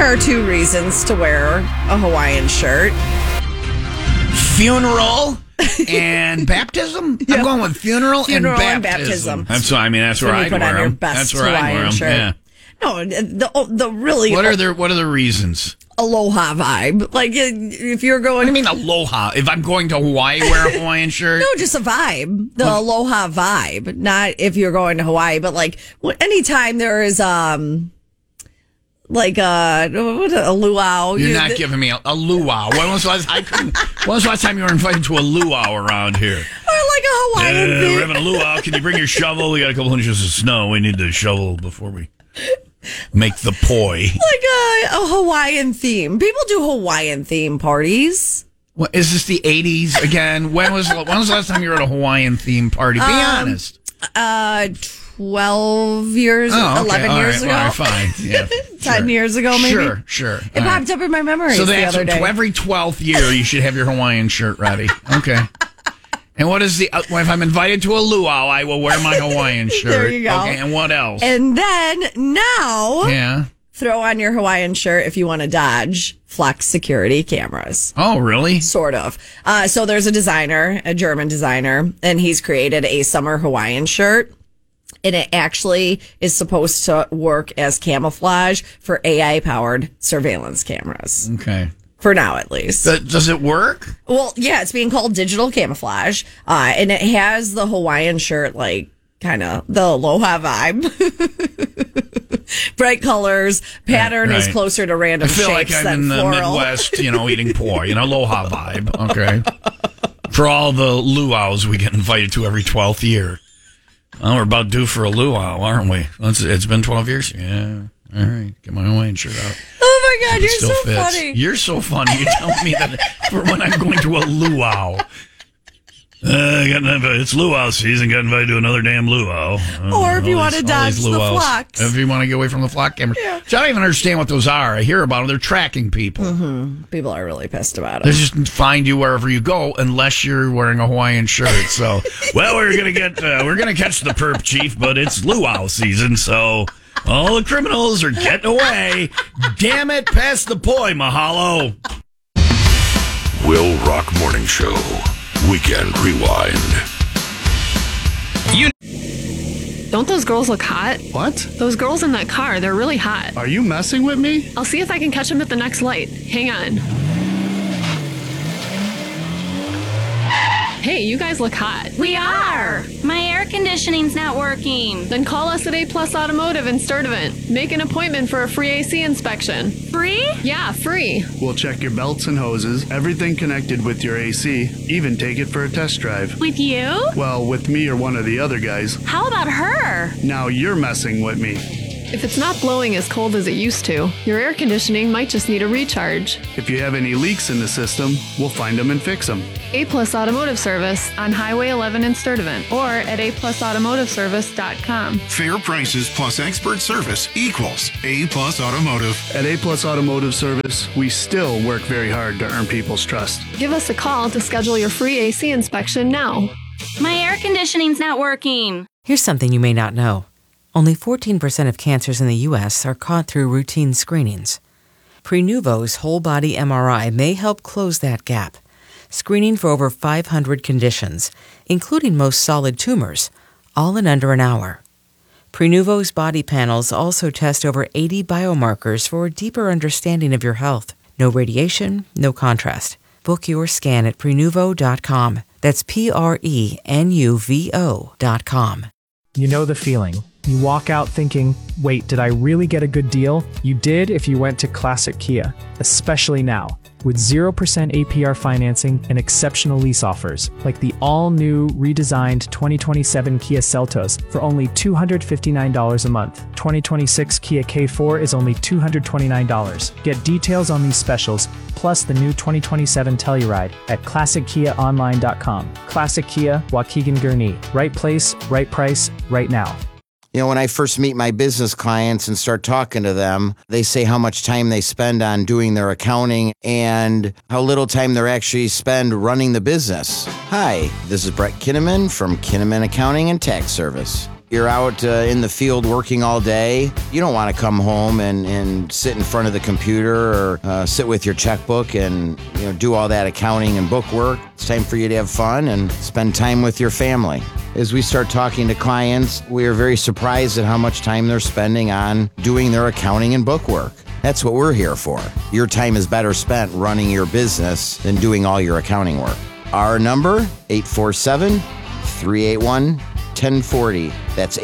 There are two reasons to wear a Hawaiian shirt. Funeral and baptism? Yeah. I'm going with funeral and baptism. That's where I'd wear them. That's where I'd wear them. Shirt. Yeah. No, the really... What are the reasons? Aloha vibe. Like, if you're going... What do you mean aloha? If I'm going to Hawaii, wear a Hawaiian shirt? No, just a vibe. The aloha vibe. Not if you're going to Hawaii, but like, anytime there is... Like a luau. You're not giving me a luau. When was the last time you were invited to a luau around here? Or like a Hawaiian thing. We're having a luau. Can you bring your shovel? We got a couple inches of snow. We need to shovel before we make the poi. Like a Hawaiian theme. People do Hawaiian theme parties. What, is this the 80s again? When was the last time you were at a Hawaiian theme party? Be honest. 12 years, 11 years ago. All right, fine. Yeah, 10 years ago, maybe. Sure. It popped up in my memories so the other day. Every 12th year, you should have your Hawaiian shirt ready. Okay. And what is if I'm invited to a luau, I will wear my Hawaiian shirt. There you go. Okay, and what else? And then now, throw on your Hawaiian shirt if you want to dodge Flex security cameras. Oh, really? Sort of. So there's a German designer, and he's created a summer Hawaiian shirt. And it actually is supposed to work as camouflage for AI-powered surveillance cameras. Okay. For now, at least. Does it work? Well, yeah, it's being called digital camouflage. And it has the Hawaiian shirt, like, kind of the aloha vibe. Bright colors. Pattern is closer to random shapes than floral. I feel like I'm in the Midwest, eating poi. Aloha vibe. Okay. For all the luau's we get invited to every 12th year. Oh, we're about due for a luau, aren't we? It's been 12 years. Yeah. All right. Get my Hawaiian shirt out. Oh, my God. You're so funny. You're so funny. You tell me that for when I'm going to a luau. It's luau season. Got invited to another damn luau. Or if you want to dodge the flocks. If you want to get away from the flock cameras. Yeah. So I don't even understand what those are. I hear about them. They're tracking people. Mm-hmm. People are really pissed about it. They just find you wherever you go unless you're wearing a Hawaiian shirt. So, well, we're going to catch the perp chief, but it's luau season, so all the criminals are getting away. Damn it, pass the poi, mahalo. Will Rock Morning Show. Weekend Rewind. Don't those girls look hot? What? Those girls in that car, they're really hot. Are you messing with me? I'll see if I can catch them at the next light. Hang on. Hey, you guys look hot. We are. My air conditioning's not working. Then call us at A Plus Automotive in Sturtevant. Make an appointment for a free AC inspection. Free? Yeah, free. We'll check your belts and hoses, everything connected with your AC, even take it for a test drive. With you? Well, with me or one of the other guys. How about her? Now you're messing with me. If it's not blowing as cold as it used to, your air conditioning might just need a recharge. If you have any leaks in the system, we'll find them and fix them. A Plus Automotive Service on Highway 11 in Sturtevant or at aplusautomotiveservice.com. Fair prices plus expert service equals A Plus Automotive. At A Plus Automotive Service, we still work very hard to earn people's trust. Give us a call to schedule your free AC inspection now. My air conditioning's not working. Here's something you may not know. Only 14% of cancers in the U.S. are caught through routine screenings. Prenuvo's whole-body MRI may help close that gap, screening for over 500 conditions, including most solid tumors, all in under an hour. Prenuvo's body panels also test over 80 biomarkers for a deeper understanding of your health. No radiation, no contrast. Book your scan at Prenuvo.com. That's Prenuvo.com. You know the feeling. You walk out thinking, wait, did I really get a good deal? You did if you went to Classic Kia, especially now. With 0% APR financing and exceptional lease offers, like the all-new, redesigned 2027 Kia Seltos for only $259 a month. 2026 Kia K4 is only $229. Get details on these specials, plus the new 2027 Telluride at ClassicKiaOnline.com. Classic Kia, Waukegan Gurnee. Right place, right price, right now. You know, when I first meet my business clients and start talking to them, they say how much time they spend on doing their accounting and how little time they actually spend running the business. Hi, this is Brett Kinnaman from Kinnaman Accounting and Tax Service. You're out in the field working all day. You don't want to come home and sit in front of the computer or sit with your checkbook and do all that accounting and book work. It's time for you to have fun and spend time with your family. As we start talking to clients, we are very surprised at how much time they're spending on doing their accounting and book work. That's what we're here for. Your time is better spent running your business than doing all your accounting work. Our number, 847-381-1040. That's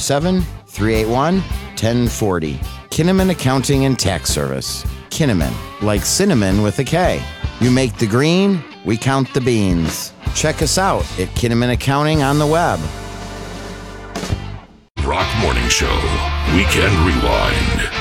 847-381-1040. Kinnaman Accounting and Tax Service. Kinnaman, like cinnamon with a K. You make the green, we count the beans. Check us out at Kinnaman Accounting on the web. Rock Morning Show. Weekend Rewind.